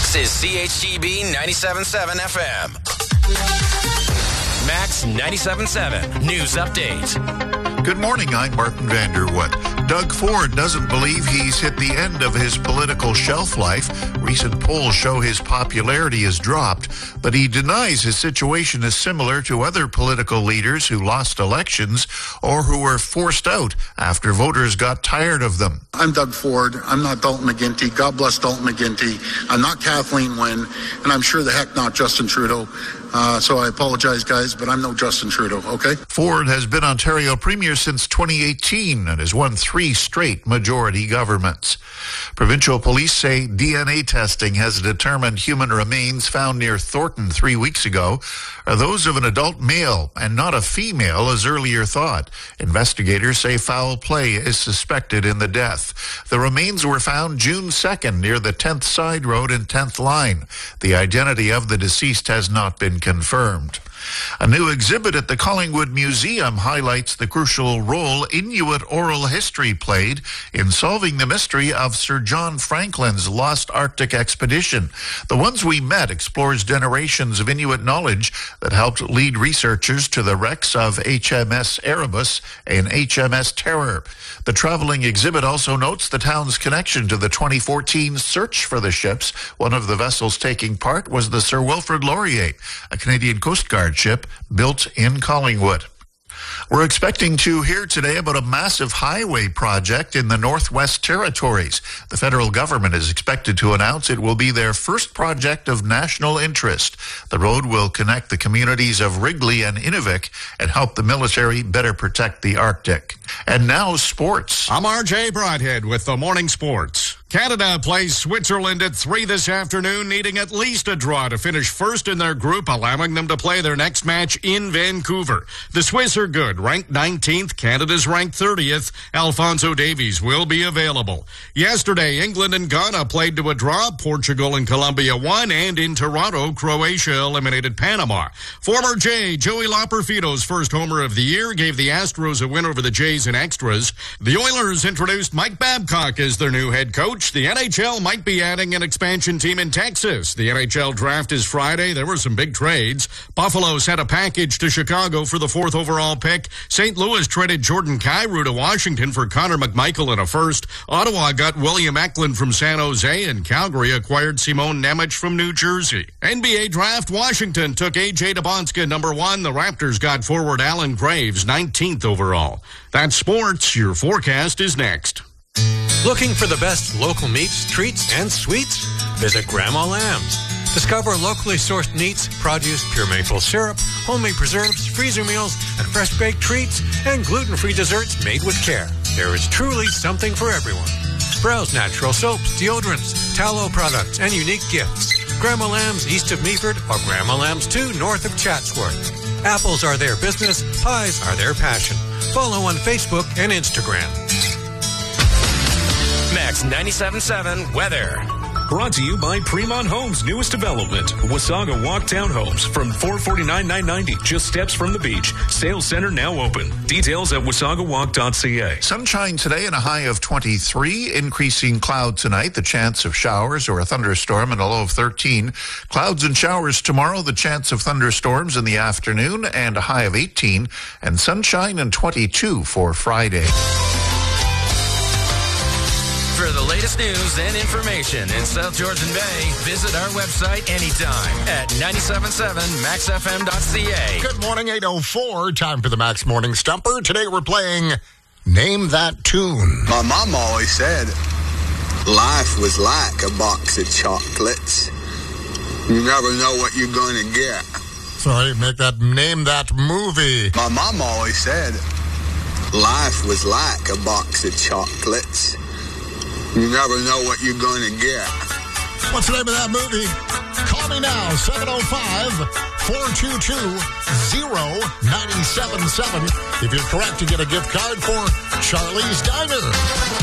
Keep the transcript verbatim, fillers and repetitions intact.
This is C H G B ninety-seven point seven F M. Max ninety-seven point seven News Update. Good morning, I'm Martin Vanderwood. Doug Ford doesn't believe he's hit the end of his political shelf life. Recent polls show his popularity has dropped, but he denies his situation is similar to other political leaders who lost elections or who were forced out after voters got tired of them. I'm Doug Ford. I'm not Dalton McGuinty. God bless Dalton McGuinty. I'm not Kathleen Wynne, and I'm sure the heck not Justin Trudeau. Uh, so I apologize, guys, but I'm no Justin Trudeau, okay? Ford has been Ontario Premier since twenty eighteen and has won three straight majority governments. Provincial police say D N A testing has determined human remains found near Thornton three weeks ago are those of an adult male and not a female as earlier thought. Investigators say foul play is suspected in the death. The remains were found June second near the tenth Side Road and tenth Line. The identity of the deceased has not been confirmed. A new exhibit at the Collingwood Museum highlights the crucial role Inuit oral history played in solving the mystery of Sir John Franklin's lost Arctic expedition. The Ones We Met explores generations of Inuit knowledge that helped lead researchers to the wrecks of H M S Erebus and H M S Terror. The traveling exhibit also notes the town's connection to the twenty fourteen search for the ships. One of the vessels taking part was the Sir Wilfrid Laurier, a Canadian Coast Guard ship built in Collingwood. We're expecting to hear today about a massive highway project in the Northwest Territories. The federal government is expected to announce it will be their first project of national interest. The road will connect the communities of Wrigley and Inuvik and help the military better protect the Arctic. And now sports. I'm R J Broadhead with the Morning Sports. Canada plays Switzerland at three this afternoon, needing at least a draw to finish first in their group, allowing them to play their next match in Vancouver. The Swiss are good, ranked nineteenth. Canada's ranked thirtieth. Alphonso Davies will be available. Yesterday, England and Ghana played to a draw. Portugal and Colombia won, and in Toronto, Croatia eliminated Panama. Former Jay Joey Loperfido's first homer of the year gave the Astros a win over the Jays in extras. The Oilers introduced Mike Babcock as their new head coach. The N H L might be adding an expansion team in Texas. The N H L draft is Friday. There were some big trades. Buffalo sent a package to Chicago for the fourth overall pick. Saint Louis traded Jordan Kyrou to Washington for Connor McMichael in a first. Ottawa got William Eklund from San Jose, and Calgary acquired Simone Nemec from New Jersey. N B A draft, Washington took A J Debonska number one. The Raptors got forward Alan Graves nineteenth overall. That's sports. Your forecast is next. Looking for the best local meats, treats, and sweets? Visit Grandma Lamb's. Discover locally sourced meats, produce, pure maple syrup, homemade preserves, freezer meals, and fresh-baked treats, and gluten-free desserts made with care. There is truly something for everyone. Browse natural soaps, deodorants, tallow products, and unique gifts. Grandma Lamb's east of Meaford or Grandma Lamb's two north of Chatsworth. Apples are their business, pies are their passion. Follow on Facebook and Instagram. Max ninety-seven point seven weather. Brought to you by Fremont Homes' newest development, Wasaga Walk Townhomes, from four forty-nine nine ninety, just steps from the beach. Sales center now open. Details at wasaga walk dot c a. Sunshine today and a high of twenty-three. Increasing cloud tonight, the chance of showers or a thunderstorm, and a low of thirteen. Clouds and showers tomorrow, the chance of thunderstorms in the afternoon, and a high of eighteen. And sunshine and twenty-two for Friday. For the latest news and information in South Georgian Bay, visit our website anytime at ninety-seven point seven max f m dot c a. Good morning, eight oh four. Time for the Max Morning Stumper. Today we're playing Name That Tune. My mom always said life was like a box of chocolates. You never know what you're going to get. Sorry, make that name that movie. My mom always said life was like a box of chocolates. You never know what you're going to get. What's the name of that movie? Call me now, seven oh five, four two two, oh nine seven seven. If you're correct, you get a gift card for Charlie's Diner.